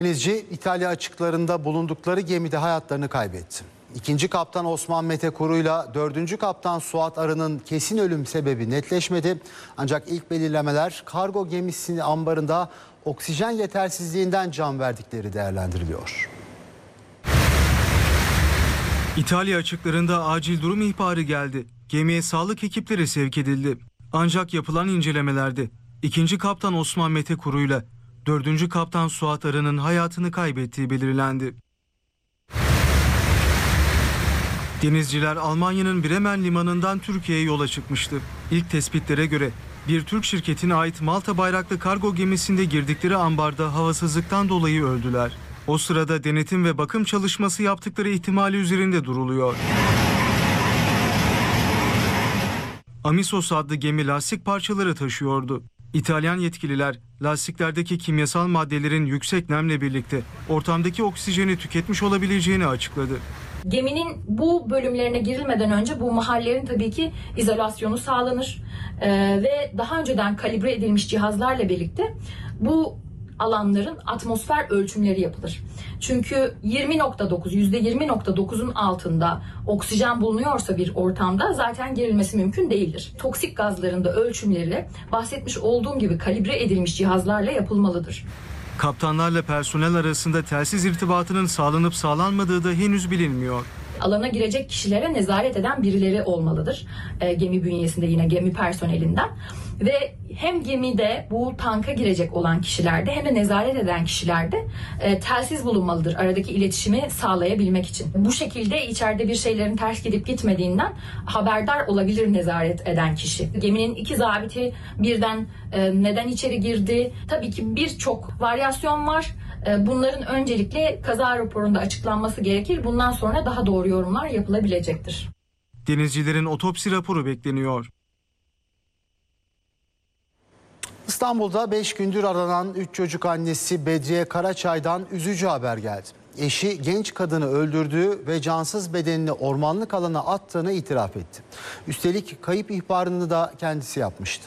Denizci İtalya açıklarında bulundukları gemide hayatlarını kaybetti. İkinci kaptan Osman Mete Kuru'yla dördüncü kaptan Suat Arı'nın kesin ölüm sebebi netleşmedi. Ancak ilk belirlemeler kargo gemisinin ambarında oksijen yetersizliğinden can verdikleri değerlendiriliyor. İtalya açıklarında acil durum ihbarı geldi. Gemiye sağlık ekipleri sevk edildi. Ancak yapılan incelemelerde ikinci kaptan Osman Mete Kuru'yla dördüncü kaptan Suat Arı'nın hayatını kaybettiği belirlendi. Denizciler Almanya'nın Bremen limanından Türkiye'ye yola çıkmıştı. İlk tespitlere göre bir Türk şirketine ait Malta bayraklı kargo gemisinde girdikleri ambarda havasızlıktan dolayı öldüler. O sırada denetim ve bakım çalışması yaptıkları ihtimali üzerinde duruluyor. Amisos adlı gemi lastik parçaları taşıyordu. İtalyan yetkililer lastiklerdeki kimyasal maddelerin yüksek nemle birlikte ortamdaki oksijeni tüketmiş olabileceğini açıkladı. Geminin bu bölümlerine girilmeden önce bu mahallerin tabii ki izolasyonu sağlanır ve daha önceden kalibre edilmiş cihazlarla birlikte bu alanların atmosfer ölçümleri yapılır. Çünkü %20.9'un altında oksijen bulunuyorsa bir ortamda zaten girilmesi mümkün değildir. Toksik gazların da ölçümleri bahsetmiş olduğum gibi kalibre edilmiş cihazlarla yapılmalıdır. Kaptanlarla personel arasında telsiz irtibatının sağlanıp sağlanmadığı da henüz bilinmiyor. Alana girecek kişilere nezaret eden birileri olmalıdır. Gemi bünyesinde yine gemi personelinden. Ve hem gemide bu tanka girecek olan kişilerde hem de nezaret eden kişilerde telsiz bulunmalıdır aradaki iletişimi sağlayabilmek için. Bu şekilde içeride bir şeylerin ters gidip gitmediğinden haberdar olabilir nezaret eden kişi. Geminin iki zabiti birden neden içeri girdi? Tabii ki birçok varyasyon var. Bunların öncelikle kaza raporunda açıklanması gerekir. Bundan sonra daha doğru yorumlar yapılabilecektir. Denizcilerin otopsi raporu bekleniyor. İstanbul'da 5 gündür aranan 3 çocuk annesi Bedriye Karaçay'dan üzücü haber geldi. Eşi genç kadını öldürdüğü ve cansız bedenini ormanlık alana attığını itiraf etti. Üstelik kayıp ihbarını da kendisi yapmıştı.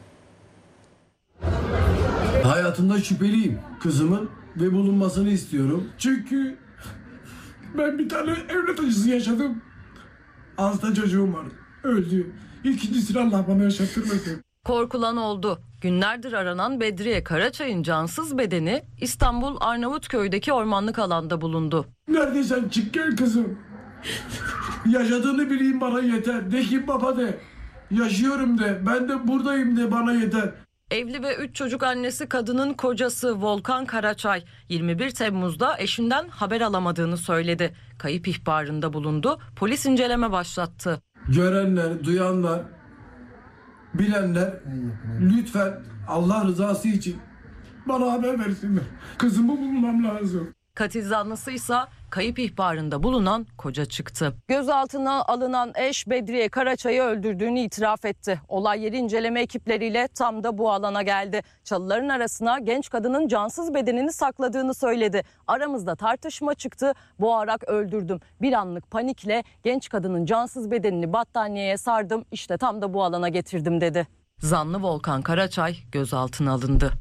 Hayatımda şüpheliyim kızımın ve bulunmasını istiyorum. Çünkü ben bir tane evlat acısı yaşadım. Hasta çocuğum var. Öldü. İkincisini Allah bana yaşattırmasın. Korkulan oldu. Günlerdir aranan Bedriye Karaçay'ın cansız bedeni İstanbul Arnavutköy'deki ormanlık alanda bulundu. Neredeysen çık gel kızım. Yaşadığını bileyim bana yeter. De ki baba de. Yaşıyorum de. Ben de buradayım de bana yeter. Evli ve 3 çocuk annesi kadının kocası Volkan Karaçay 21 Temmuz'da eşinden haber alamadığını söyledi. Kayıp ihbarında bulundu. Polis inceleme başlattı. Görenler, duyanlar, bilenler lütfen Allah rızası için bana haber versinler. Kızımı bulmam lazım. Katil zanlısıysa kayıp ihbarında bulunan koca çıktı. Gözaltına alınan eş Bedriye Karaçay'ı öldürdüğünü itiraf etti. Olay yeri inceleme ekipleriyle tam da bu alana geldi. Çalıların arasına genç kadının cansız bedenini sakladığını söyledi. Aramızda tartışma çıktı. Boğarak öldürdüm. Bir anlık panikle genç kadının cansız bedenini battaniyeye sardım. İşte tam da bu alana getirdim dedi. Zanlı Volkan Karaçay gözaltına alındı.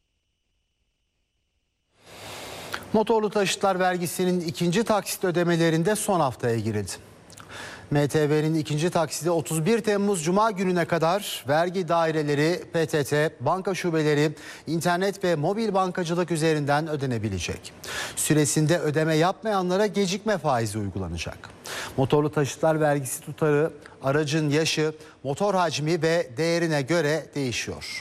Motorlu taşıtlar vergisinin ikinci taksit ödemelerinde son haftaya girildi. MTV'nin ikinci taksidi 31 Temmuz Cuma gününe kadar vergi daireleri, PTT, banka şubeleri, internet ve mobil bankacılık üzerinden ödenebilecek. Süresinde ödeme yapmayanlara gecikme faizi uygulanacak. Motorlu taşıtlar vergisi tutarı aracın yaşı, motor hacmi ve değerine göre değişiyor.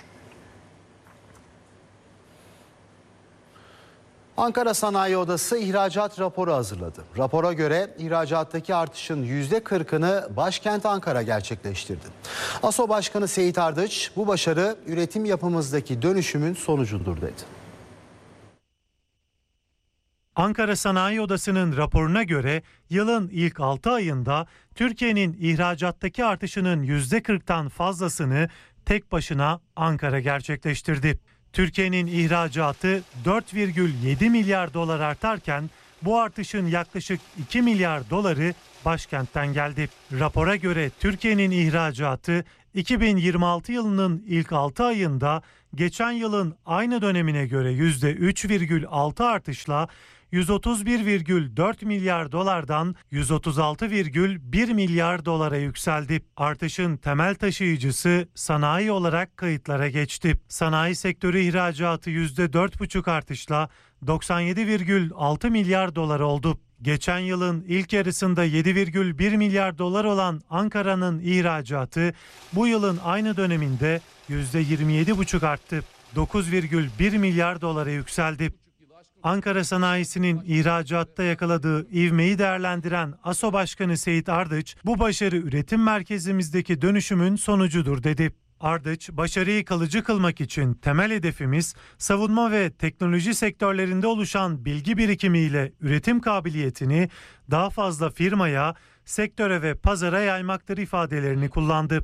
Ankara Sanayi Odası ihracat raporu hazırladı. Rapora göre ihracattaki artışın %40'ını başkent Ankara gerçekleştirdi. ASO Başkanı Seyit Ardıç, bu başarı üretim yapımızdaki dönüşümün sonucudur dedi. Ankara Sanayi Odası'nın raporuna göre yılın ilk 6 ayında Türkiye'nin ihracattaki artışının %40'tan fazlasını tek başına Ankara gerçekleştirdi. Türkiye'nin ihracatı 4,7 milyar dolar artarken bu artışın yaklaşık 2 milyar doları başkentten geldi. Rapora göre Türkiye'nin ihracatı 2026 yılının ilk 6 ayında geçen yılın aynı dönemine göre %3,6 artışla 131,4 milyar dolardan 136,1 milyar dolara yükseldi. Artışın temel taşıyıcısı sanayi olarak kayıtlara geçti. Sanayi sektörü ihracatı %4,5 artışla 97,6 milyar dolar oldu. Geçen yılın ilk yarısında 7,1 milyar dolar olan Ankara'nın ihracatı bu yılın aynı döneminde %27,5 arttı. 9,1 milyar dolara yükseldi. Ankara sanayisinin ihracatta yakaladığı ivmeyi değerlendiren ASO Başkanı Seyit Ardıç, bu başarı üretim merkezimizdeki dönüşümün sonucudur dedi. Ardıç, başarıyı kalıcı kılmak için temel hedefimiz savunma ve teknoloji sektörlerinde oluşan bilgi birikimiyle üretim kabiliyetini daha fazla firmaya, sektöre ve pazara yaymaktır ifadelerini kullandı.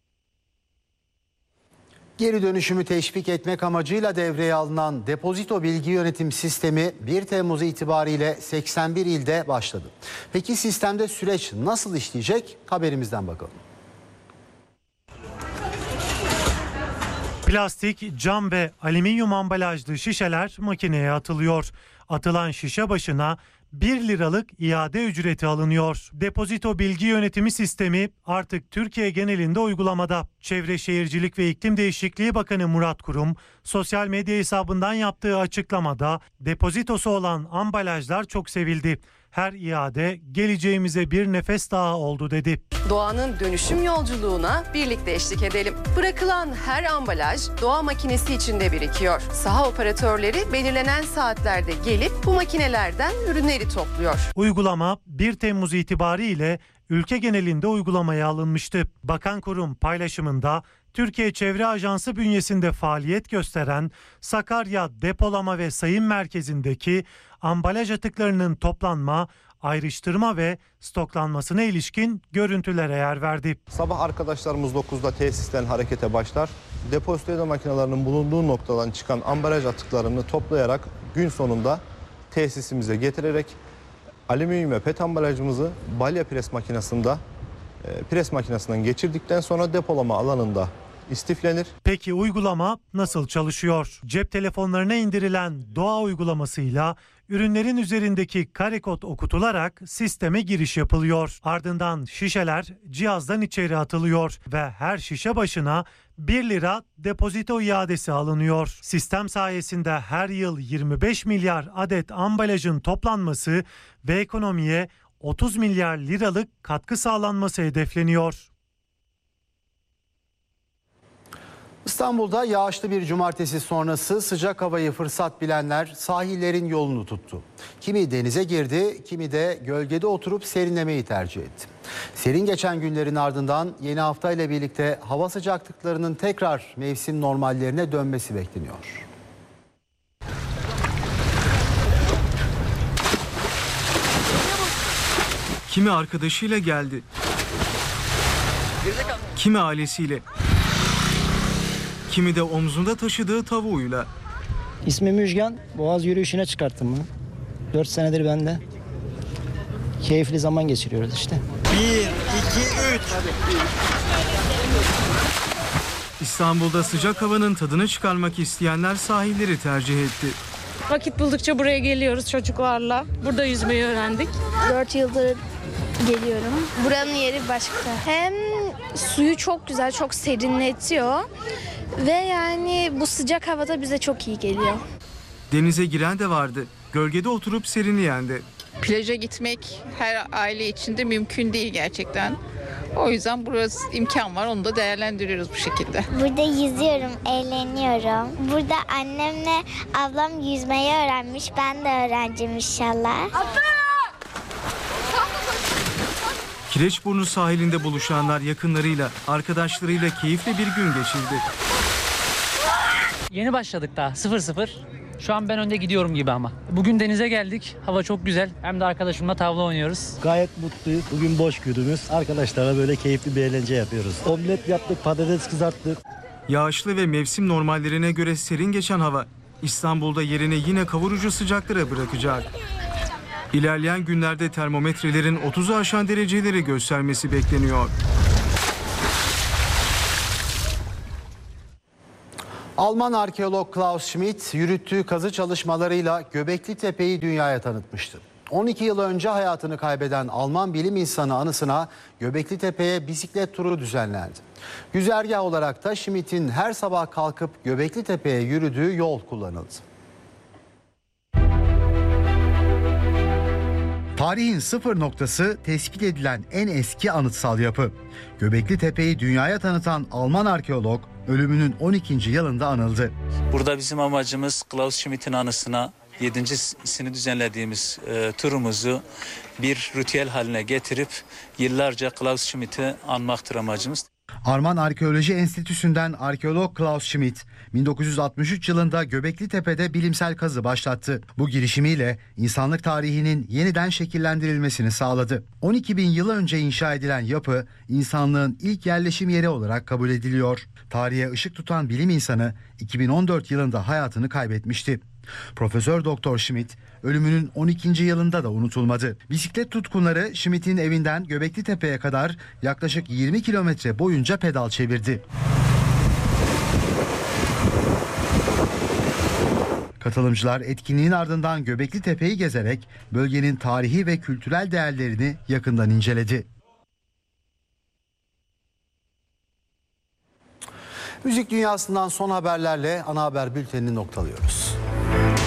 Geri dönüşümü teşvik etmek amacıyla devreye alınan depozito bilgi yönetim sistemi 1 Temmuz itibariyle 81 ilde başladı. Peki sistemde süreç nasıl işleyecek? Haberimizden bakalım. Plastik, cam ve alüminyum ambalajlı şişeler makineye atılıyor. Atılan şişe başına 1 liralık iade ücreti alınıyor. Depozito bilgi yönetimi sistemi artık Türkiye genelinde uygulamada. Çevre Şehircilik ve İklim Değişikliği Bakanı Murat Kurum, sosyal medya hesabından yaptığı açıklamada depozitosu olan ambalajlar çok sevildi. Her iade geleceğimize bir nefes daha oldu dedi. Doğanın dönüşüm yolculuğuna birlikte eşlik edelim. Bırakılan her ambalaj doğa makinesi içinde birikiyor. Saha operatörleri belirlenen saatlerde gelip bu makinelerden ürünleri topluyor. Uygulama 1 Temmuz itibariyle ülke genelinde uygulamaya alınmıştı. Bakan Kurum paylaşımında Türkiye Çevre Ajansı bünyesinde faaliyet gösteren Sakarya Depolama ve Sayım Merkezi'ndeki ambalaj atıklarının toplanma, ayrıştırma ve stoklanmasına ilişkin görüntülere yer verdi. Sabah arkadaşlarımız 9'da tesisten harekete başlar. Depozito makinelerinin bulunduğu noktadan çıkan ambalaj atıklarını toplayarak gün sonunda tesisimize getirerek alüminyum ve pet ambalajımızı balya pres makinesinden geçirdikten sonra depolama alanında istiflenir. Peki uygulama nasıl çalışıyor? Cep telefonlarına indirilen Doğa uygulamasıyla ürünlerin üzerindeki kare kod okutularak sisteme giriş yapılıyor. Ardından şişeler cihazdan içeri atılıyor ve her şişe başına 1 lira depozito iadesi alınıyor. Sistem sayesinde her yıl 25 milyar adet ambalajın toplanması ve ekonomiye 30 milyar liralık katkı sağlanması hedefleniyor. İstanbul'da yağışlı bir cumartesi sonrası sıcak havayı fırsat bilenler sahillerin yolunu tuttu. Kimi denize girdi, kimi de gölgede oturup serinlemeyi tercih etti. Serin geçen günlerin ardından yeni hafta ile birlikte hava sıcaklıklarının tekrar mevsim normallerine dönmesi bekleniyor. Kimi arkadaşıyla geldi, kimi ailesiyle, kimi de omzunda taşıdığı tavuğuyla. İsmim Müjgan. Boğaz yürüyüşüne çıkarttım bunu. 4 senedir bende. Keyifli zaman geçiriyoruz işte. 1, 2, 3. İstanbul'da sıcak havanın tadını çıkarmak isteyenler sahilleri tercih etti. Vakit buldukça buraya geliyoruz çocuklarla. Burada yüzmeyi öğrendik. 4 yıldır geliyorum. Buranın yeri başka. Hem suyu çok güzel, çok serinletiyor. Ve yani bu sıcak havada bize çok iyi geliyor. Denize giren de vardı, gölgede oturup serinleyen de. Plaja gitmek her aile için de mümkün değil gerçekten. O yüzden burası imkan var, onu da değerlendiriyoruz bu şekilde. Burada yüzüyorum, eğleniyorum. Burada annemle ablam yüzmeyi öğrenmiş, ben de öğreneceğim inşallah. Kireçburnu sahilinde buluşanlar yakınlarıyla, arkadaşlarıyla keyifli bir gün geçirdi. Yeni başladık daha 0-0. Şu an ben önde gidiyorum gibi ama. Bugün denize geldik. Hava çok güzel. Hem de arkadaşımla tavla oynuyoruz. Gayet mutluyuz. Bugün boş günümüz. Arkadaşlarla böyle keyifli bir eğlence yapıyoruz. Omlet yaptık, patates kızarttık. Yağışlı ve mevsim normallerine göre serin geçen hava İstanbul'da yerini yine kavurucu sıcaklara bırakacak. İlerleyen günlerde termometrelerin 30'u aşan dereceleri göstermesi bekleniyor. Alman arkeolog Klaus Schmidt yürüttüğü kazı çalışmalarıyla Göbekli Tepe'yi dünyaya tanıtmıştı. 12 yıl önce hayatını kaybeden Alman bilim insanı anısına Göbekli Tepe'ye bisiklet turu düzenlendi. Güzergah olarak da Schmidt'in her sabah kalkıp Göbekli Tepe'ye yürüdüğü yol kullanıldı. Tarihin sıfır noktası tespit edilen en eski anıtsal yapı. Göbekli Tepe'yi dünyaya tanıtan Alman arkeolog ölümünün 12. yılında anıldı. Burada bizim amacımız Klaus Schmidt'in anısına 7.sini düzenlediğimiz turumuzu bir ritüel haline getirip yıllarca Klaus Schmidt'i anmaktır amacımız. Alman Arkeoloji Enstitüsü'nden arkeolog Klaus Schmidt 1963 yılında Göbekli Tepe'de bilimsel kazı başlattı. Bu girişimiyle insanlık tarihinin yeniden şekillendirilmesini sağladı. 12 bin yıl önce inşa edilen yapı insanlığın ilk yerleşim yeri olarak kabul ediliyor. Tarihe ışık tutan bilim insanı 2014 yılında hayatını kaybetmişti. Profesör Doktor Schmidt ölümünün 12. yılında da unutulmadı. Bisiklet tutkunları Schmidt'in evinden Göbekli Tepe'ye kadar yaklaşık 20 kilometre boyunca pedal çevirdi. Katılımcılar etkinliğin ardından Göbekli Tepe'yi gezerek bölgenin tarihi ve kültürel değerlerini yakından inceledi. Müzik dünyasından son haberlerle ana haber bültenini noktalıyoruz.